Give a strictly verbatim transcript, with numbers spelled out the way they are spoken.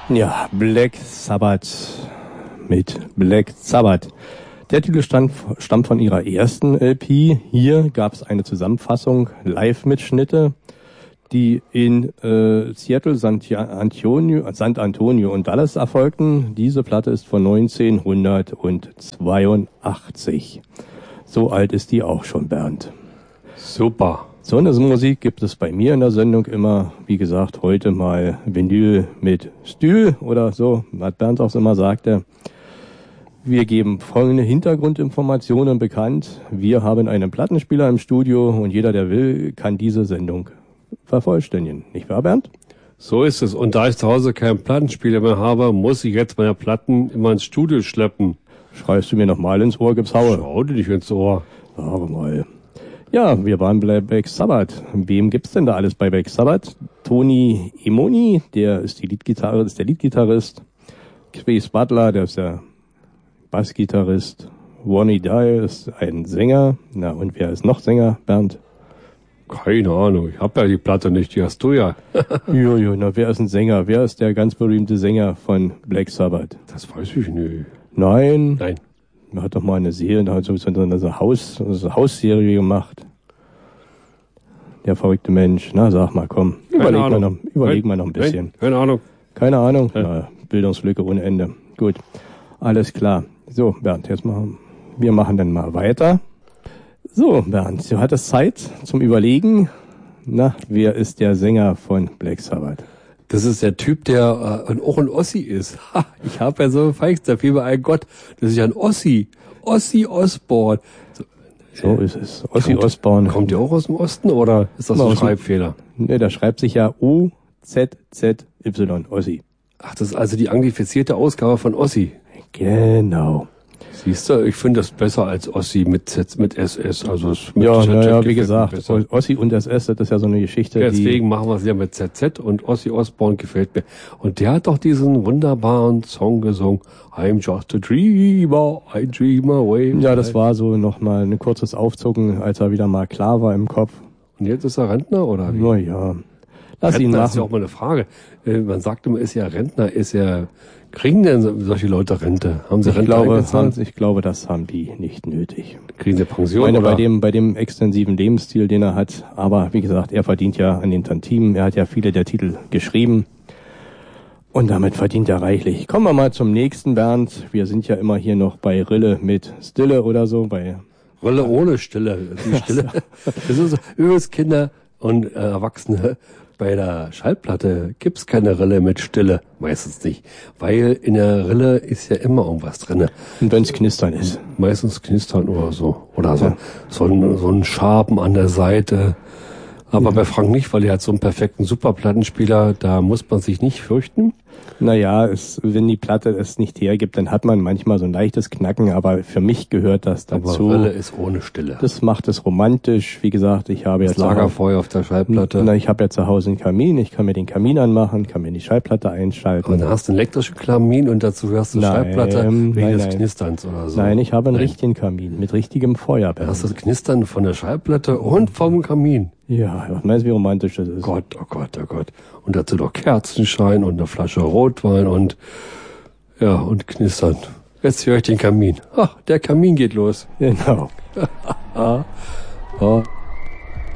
Ja, Black Sabbath mit Black Sabbath. Der Titel stammt, stammt von ihrer ersten L P. Hier gab es eine Zusammenfassung, Live-Mitschnitte, die in äh, Seattle, San Antonio, San Antonio und Dallas erfolgten. Diese Platte ist von neunzehnhundertzweiundachtzig. So alt ist die auch schon, Bernd. Super. So eine Musik gibt es bei mir in der Sendung immer. Wie gesagt, heute mal Vinyl mit Stühl oder so, was Bernd auch immer sagte. Wir geben folgende Hintergrundinformationen bekannt. Wir haben einen Plattenspieler im Studio und jeder, der will, kann diese Sendung vervollständigen. Nicht wahr, Bernd? So ist es. Und da ich zu Hause keinen Plattenspieler mehr habe, muss ich jetzt meine Platten immer ins Studio schleppen. Schreibst du mir nochmal ins Ohr, gibt's Haue. Schau dir nicht ins Ohr. Sag mal. Ja, wir waren bei Black Sabbath. Wem gibt's denn da alles bei Black Sabbath? Tony Iommi, der ist die Leadgitarre, ist der Leadgitarrist. Chris Butler, der ist der Bassgitarrist. Ronnie Dio ist ein Sänger. Na, und wer ist noch Sänger, Bernd? Keine Ahnung, ich hab ja die Platte nicht, die hast du ja. Jojo, na, wer ist ein Sänger? Wer ist der ganz berühmte Sänger von Black Sabbath? Das weiß ich nicht. Nein. Nein. Man hat doch mal eine Serie, da hat so eine Haus, eine Hausserie gemacht. Der verrückte Mensch. Na, sag mal, komm. Überleg mal noch, überleg mal noch ein bisschen. Nein, keine Ahnung. Keine Ahnung? Ja. Na, Bildungslücke ohne Ende. Gut. Alles klar. So, Bernd, jetzt machen wir machen dann mal weiter. So, Bernd, du hattest Zeit zum Überlegen. Na, wer ist der Sänger von Black Sabbath? Das ist der Typ, der äh, auch ein Ossi ist. Ha, ich habe ja so feixt, da fiel mir ein Gott. Das ist ja ein Ossi. Ossi Osborn. So, so ist es. Ossi Osborn. Kommt der auch aus dem Osten oder ist das ein Schreibfehler? Ne, der schreibt sich ja O Z Z Y, Ossi. Ach, das ist also die anglifizierte Ausgabe von Ossi. Genau. Siehst du, ich finde das besser als Ossi mit Z, mit S S. Also es mit ja, naja, wie gesagt, Ossi und S S, das ist ja so eine Geschichte. Ja, deswegen die machen wir es ja mit Z Z und Ossi Osborn gefällt mir. Und der hat doch diesen wunderbaren Song gesungen. I'm just a dreamer, I dream away. Ja, das war so nochmal ein kurzes Aufzucken, als er wieder mal klar war im Kopf. Und jetzt ist er Rentner, oder wie? Na ja. Lass Rentner ihn machen. ist ja auch mal eine Frage. Man sagt immer, ist ja Rentner, ist ja, kriegen denn solche Leute Rente? Haben sie ich Rente glaube, eingezahlt? haben, ich glaube, das haben die nicht nötig. Kriegen sie Pension? Ich meine, oder? bei dem, bei dem extensiven Lebensstil, den er hat, aber wie gesagt, er verdient ja an den Tantimen, er hat ja viele der Titel geschrieben und damit verdient er reichlich. Kommen wir mal zum nächsten, Bernd. Wir sind ja immer hier noch bei Rille mit Stille oder so, bei Rille ohne Stille. Die Stille. Das ist übrigens Kinder und äh, Erwachsene. Bei der Schallplatte gibt's keine Rille mit Stille. Meistens nicht. Weil in der Rille ist ja immer irgendwas drinne. Und wenn's knistern ist. Meistens knistern oder so. Oder so, ja. so, ein, so ein Schaben an der Seite. Aber mhm. bei Frank nicht, weil er hat so einen perfekten Superplattenspieler. Da muss man sich nicht fürchten. Naja, es, wenn die Platte es nicht hergibt, dann hat man manchmal so ein leichtes Knacken, aber für mich gehört das dazu. Aber Rille ist ohne Stille. Das macht es romantisch. Wie gesagt, ich habe das jetzt Lagerfeuer auf der Schallplatte. Na, ich habe ja zu Hause einen Kamin, ich kann mir den Kamin anmachen, kann mir die Schallplatte einschalten. Und dann hast du einen elektrischen Kamin und dazu hörst du nein, Schallplatte wegen nein, des nein. Knisterns oder so. Nein, ich habe einen nein. richtigen Kamin mit richtigem Feuer. Da hast du das Knistern von der Schallplatte und vom Kamin. Ja, was meinst du, wie romantisch das ist? Gott, oh Gott, oh Gott. Und dazu noch Kerzenschein und eine Flasche Rotwein und ja, und knistern. Jetzt höre ich den Kamin. Ach, der Kamin geht los. Genau. ah, ah.